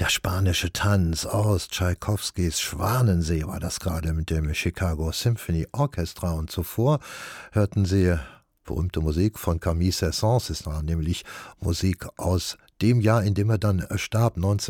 Der spanische Tanz aus Tschaikowskis Schwanensee war das gerade mit dem Chicago Symphony Orchestra. Und zuvor hörten Sie berühmte Musik von Camille Saint-Saëns. Es war nämlich Musik aus dem Jahr, in dem er dann starb,